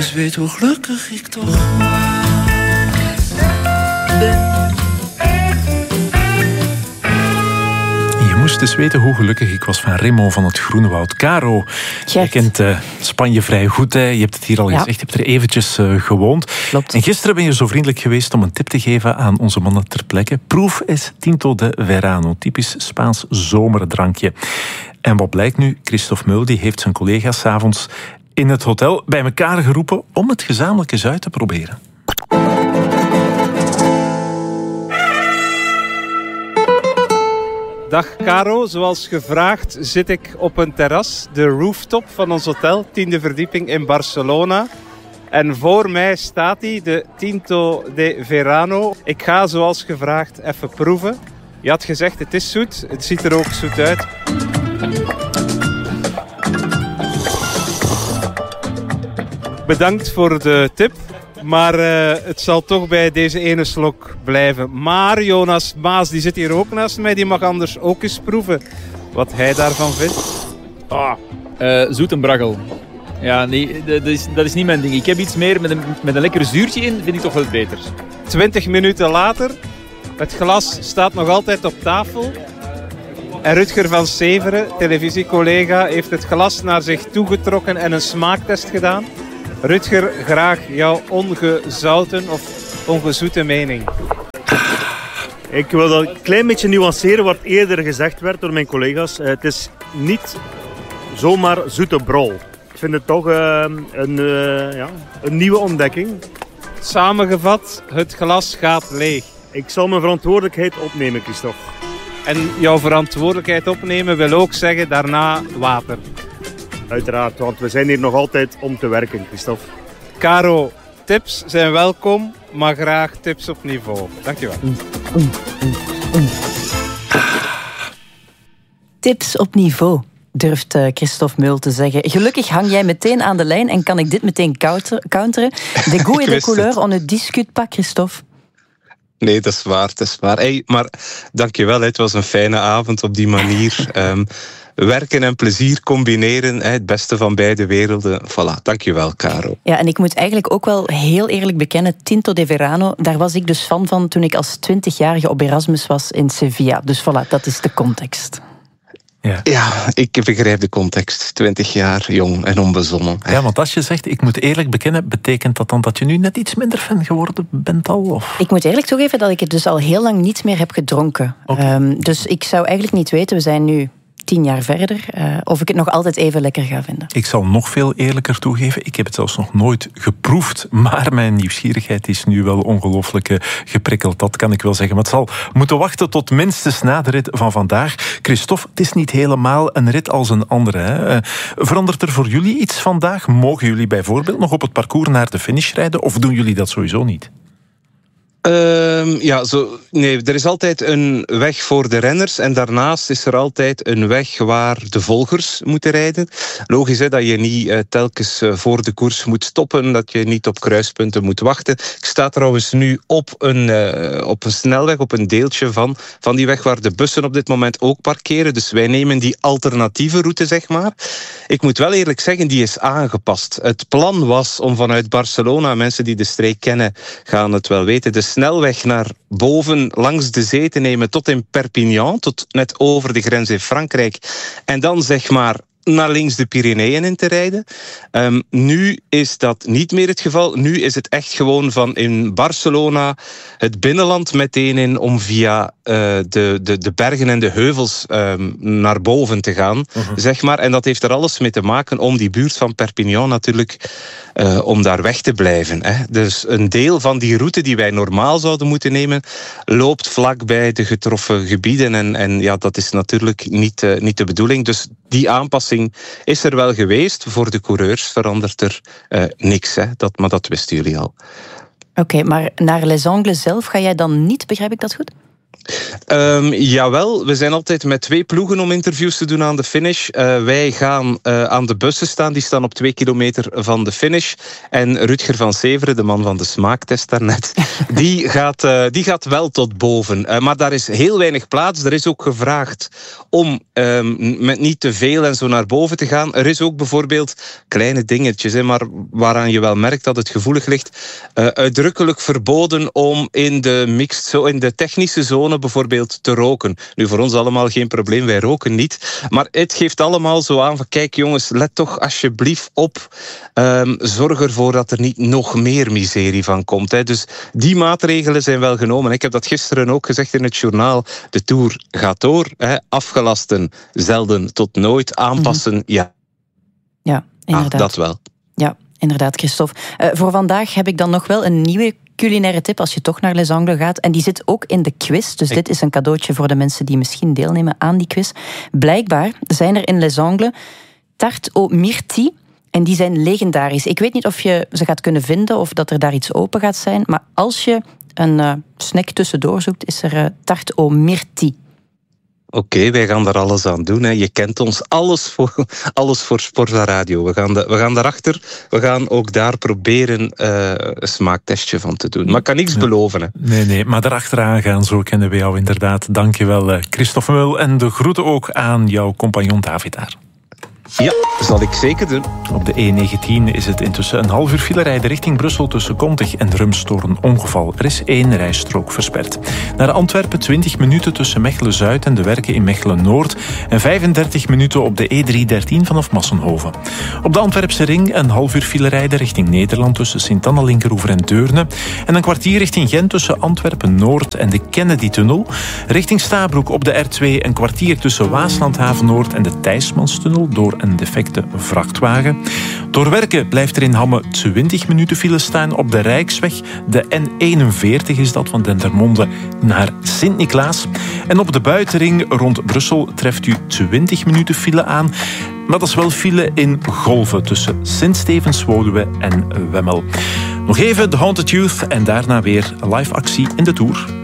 eens weet hoe gelukkig ik toch ben. Je moest eens weten hoe gelukkig ik was van Remo van het Groenewoud. Caro, je kent Spanje vrij goed. Hè? Je hebt het hier al gezegd, je hebt er eventjes gewoond. Klopt. En gisteren ben je zo vriendelijk geweest om een tip te geven aan onze mannen ter plekke. Proef es Tinto de Verano, typisch Spaans zomerdrankje. En wat blijkt nu? Christophe Meul die heeft zijn collega's 's avonds in het hotel bij elkaar geroepen om het gezamenlijk eens uit te proberen. Dag Caro, zoals gevraagd zit ik op een terras, de rooftop van ons hotel, 10e verdieping in Barcelona. En voor mij staat hij, de Tinto de Verano. Ik ga zoals gevraagd even proeven. Je had gezegd het is zoet, het ziet er ook zoet uit. Bedankt voor de tip. Maar het zal toch bij deze ene slok blijven. Maar Jonas Maas, die zit hier ook naast mij. Die mag anders ook eens proeven wat hij daarvan vindt. Zoet en braggel. Ja, nee, dat is niet mijn ding. Ik heb iets meer met een lekker zuurtje in, vind ik toch wel beter. 20 minuten later. Het glas staat nog altijd op tafel. En Rutger van Severen, televisiecollega, heeft het glas naar zich toegetrokken en een smaaktest gedaan. Rutger, graag jouw ongezouten of ongezoete mening. Ik wil dat een klein beetje nuanceren wat eerder gezegd werd door mijn collega's. Het is niet zomaar zoete brol. Ik vind het toch een nieuwe ontdekking. Samengevat, het glas gaat leeg. Ik zal mijn verantwoordelijkheid opnemen, Christophe. En jouw verantwoordelijkheid opnemen wil ook zeggen daarna water. Uiteraard, want we zijn hier nog altijd om te werken, Christophe. Caro, tips zijn welkom, maar graag tips op niveau. Dankjewel. Tips op niveau, durft Christophe Meul te zeggen. Gelukkig hang jij meteen aan de lijn en kan ik dit meteen counteren. De goût et de couleur, on ne discute pas, Christophe. Nee, dat is waar, Hey, maar dankjewel, het was een fijne avond op die manier. Werken en plezier combineren, het beste van beide werelden. Voilà, dankjewel, Caro. Ja, en ik moet eigenlijk ook wel heel eerlijk bekennen, Tinto de Verano, daar was ik dus fan van toen ik als 20-jarige op Erasmus was in Sevilla. Dus voilà, dat is de context. Ja, ik begrijp de context. 20 jaar, jong en onbezonnen. Ja, want als je zegt, ik moet eerlijk bekennen, betekent dat dan dat je nu net iets minder fan geworden bent al? Of? Ik moet eerlijk toegeven dat ik het dus al heel lang niet meer heb gedronken. Okay. Dus ik zou eigenlijk niet weten, we zijn nu 10 jaar verder, of ik het nog altijd even lekker ga vinden. Ik zal nog veel eerlijker toegeven. Ik heb het zelfs nog nooit geproefd, maar mijn nieuwsgierigheid is nu wel ongelooflijk geprikkeld. Dat kan ik wel zeggen. Maar het zal moeten wachten tot minstens na de rit van vandaag. Christophe, het is niet helemaal een rit als een andere. Hè? Verandert er voor jullie iets vandaag? Mogen jullie bijvoorbeeld nog op het parcours naar de finish rijden? Of doen jullie dat sowieso niet? Er is altijd een weg voor de renners en daarnaast is er altijd een weg waar de volgers moeten rijden. Logisch dat je niet telkens voor de koers moet stoppen, dat je niet op kruispunten moet wachten. Ik sta trouwens nu op een snelweg, op een deeltje van die weg waar de bussen op dit moment ook parkeren. Dus wij nemen die alternatieve route, zeg maar. Ik moet wel eerlijk zeggen, die is aangepast. Het plan was om vanuit Barcelona, mensen die de streek kennen gaan het wel weten, de snelweg naar boven langs de zee te nemen tot in Perpignan, tot net over de grens in Frankrijk. En dan zeg maar naar links de Pyreneeën in te rijden. Nu is dat niet meer het geval. Nu is het echt gewoon van in Barcelona het binnenland meteen in om via de bergen en de heuvels naar boven te gaan, zeg maar. En dat heeft er alles mee te maken om die buurt van Perpignan natuurlijk, om daar weg te blijven. Hè. Dus een deel van die route die wij normaal zouden moeten nemen, loopt vlakbij de getroffen gebieden. En ja, dat is natuurlijk niet de bedoeling. Dus die aanpassing is er wel geweest. Voor de coureurs verandert er niks. Hè. Maar dat wisten jullie al. Oké, maar naar Les Angles zelf ga jij dan niet, begrijp ik dat goed? Jawel, we zijn altijd met 2 ploegen om interviews te doen aan de finish. Wij gaan aan de bussen staan, die staan op 2 kilometer van de finish. En Rutger van Severen, de man van de smaaktest daarnet, die gaat wel tot boven. Maar daar is heel weinig plaats. Er is ook gevraagd om met niet te veel en zo naar boven te gaan. Er is ook bijvoorbeeld kleine dingetjes, maar waaraan je wel merkt dat het gevoelig ligt. Uitdrukkelijk verboden om in de technische zone bijvoorbeeld te roken. Nu, voor ons allemaal geen probleem, wij roken niet. Maar het geeft allemaal zo aan van, kijk jongens, let toch alsjeblieft op. Zorg ervoor dat er niet nog meer miserie van komt. Hè. Dus die maatregelen zijn wel genomen. Ik heb dat gisteren ook gezegd in het journaal. De Tour gaat door. Hè. Afgelasten, zelden tot nooit. Aanpassen, ja. Ja, inderdaad. Dat wel. Ja, inderdaad, Christophe. Voor vandaag heb ik dan nog wel een nieuwe culinaire tip als je toch naar Les Angles gaat. En die zit ook in de quiz. Dus dit is een cadeautje voor de mensen die misschien deelnemen aan die quiz. Blijkbaar zijn er in Les Angles tarte aux myrtilles. En die zijn legendarisch. Ik weet niet of je ze gaat kunnen vinden of dat er daar iets open gaat zijn. Maar als je een snack tussendoor zoekt, is er tarte aux myrtilles. Oké, wij gaan daar alles aan doen. Hè. Je kent ons, alles voor Sporza Radio. We gaan daarachter. We gaan ook daar proberen een smaaktestje van te doen. Maar ik kan niks beloven. Hè. Nee, maar daarachteraan gaan, zo kennen we jou inderdaad. Dank je wel, Christophe Meul. En de groeten ook aan jouw compagnon David daar. Ja, zal ik zeker doen. Op de E19 is het intussen een half uur file rijden richting Brussel tussen Kontig en Rums door een ongeval. Er is 1 rijstrook versperd. Naar Antwerpen 20 minuten tussen Mechelen-Zuid en de werken in Mechelen-Noord en 35 minuten op de E313 vanaf Massenhoven. Op de Antwerpse ring een half uur file rijden richting Nederland tussen Sint-Anna-Linkeroever en Deurne en een kwartier richting Gent tussen Antwerpen-Noord en de Kennedy-tunnel. Richting Stabroek op de R2 een kwartier tussen Waaslandhaven-Noord en de Thijsmanstunnel door een defecte vrachtwagen. Door werken blijft er in Hamme 20 minuten file staan op de Rijksweg. De N41 is dat, van Dendermonde naar Sint-Niklaas. En op de buitenring rond Brussel treft u 20 minuten file aan. Maar dat is wel file in golven tussen Sint-Stevens-Woluwe en Wemmel. Nog even de Haunted Youth en daarna weer live actie in de Tour.